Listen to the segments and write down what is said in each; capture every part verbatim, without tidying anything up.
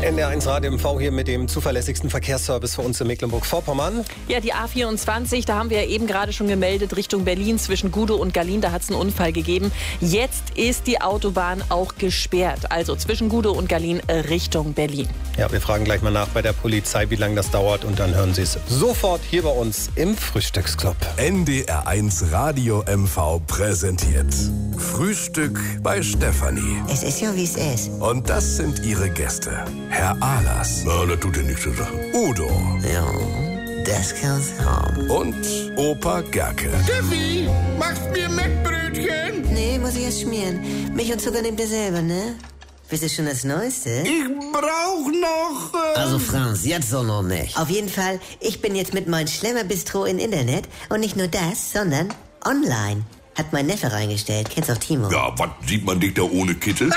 N D R eins Radio M V hier mit dem zuverlässigsten Verkehrsservice für uns in Mecklenburg-Vorpommern. Ja, die A vierundzwanzig, da haben wir ja eben gerade schon gemeldet, Richtung Berlin zwischen Gudow und Gallien, da hat es einen Unfall gegeben. Jetzt ist die Autobahn auch gesperrt, also zwischen Gudow und Gallien Richtung Berlin. Ja, wir fragen gleich mal nach bei der Polizei, wie lange das dauert, und dann hören Sie es sofort hier bei uns im Frühstücksclub. N D R eins Radio M V präsentiert Frühstück bei Stefanie. Es ist ja, wie es ist. Und das sind ihre Gäste. Herr Ahlers. Na, das tut ja nichts zur Sache. Udo. Ja, das kann's haben. Und Opa Gerke. Steffi, machst mir Mettbrötchen? Nee, muss ich erst schmieren. Milch und Zucker nehmt ihr selber, ne? Wisst ihr schon das Neueste? Ich brauch noch... Äh Also Franz, jetzt so noch nicht. Auf jeden Fall, ich bin jetzt mit meinem Schlemmerbistro im Internet. Und nicht nur das, sondern online. Hat mein Neffe reingestellt. Kennst auch Timo. Ja, was, sieht man dich da ohne Kittel?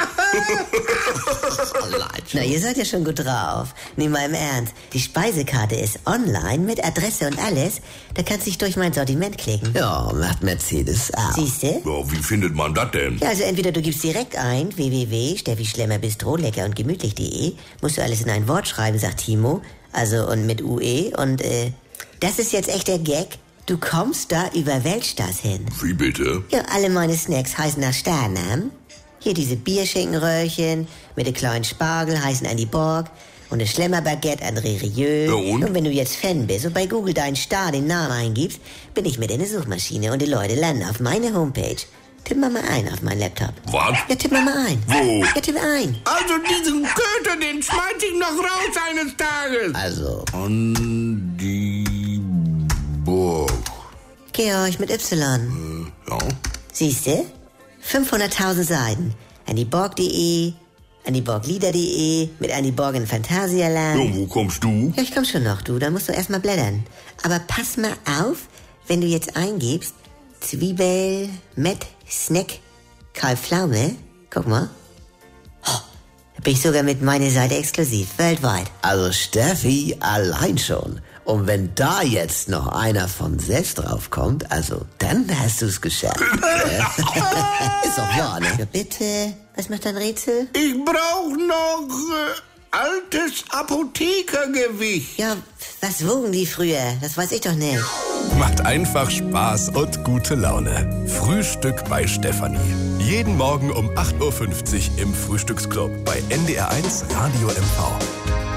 Na, ihr seid ja schon gut drauf. Nee, mal im Ernst. Die Speisekarte ist online mit Adresse und alles. Da kannst du dich durch mein Sortiment klicken. Ja, macht Mercedes auch. Siehste? Ja, wie findet man das denn? Ja, also entweder du gibst direkt ein w w w punkt steffi schlemmer bistro lecker und gemütlich punkt de. Musst du alles in ein Wort schreiben, sagt Timo. Also und mit U E. Und äh, das ist jetzt echt der Gag. Du kommst da über Weltstars hin. Wie bitte? Ja, alle meine Snacks heißen nach Sternnamen. Hier diese Bierschinkenröhrchen mit den kleinen Spargel heißen Andy Borg und das Schlemmerbaguette André Rieu. Ja, und? Und wenn du jetzt Fan bist und bei Google deinen Star den Namen eingibst, bin ich mit in der Suchmaschine und die Leute landen auf meine Homepage. Tipp mal mal ein auf meinen Laptop. Was? Ja, tipp mal mal ein. Wo? Ja, tipp ein. Also diesen Köter, den schmeiß ich noch raus eines Tages. Also, An die Burg. Georg mit Y. Äh, ja. Siehste? fünfhunderttausend Seiten. andyborg punkt de, andyborglieder punkt de, mit Andy Borg in Phantasialand. Ja, wo kommst du? Ja, ich komm schon noch, du. Da musst du erst mal blättern. Aber pass mal auf, wenn du jetzt eingibst, Zwiebel, Met, Snack, Karl Pflaume. Guck mal. Oh, da bin ich sogar mit meiner Seite exklusiv, weltweit. also Steffi allein schon. Und wenn da jetzt noch einer von selbst draufkommt, also dann hast du's geschafft. Ist doch wahr, ne? Ja, bitte. Was macht dein Rätsel? Ich brauch noch äh, altes Apothekergewicht. Ja, was wogen die früher? Das weiß ich doch nicht. Macht einfach Spaß und gute Laune. Frühstück bei Stefanie. Jeden Morgen um acht Uhr fünfzig im Frühstücksclub bei N D R eins Radio M V.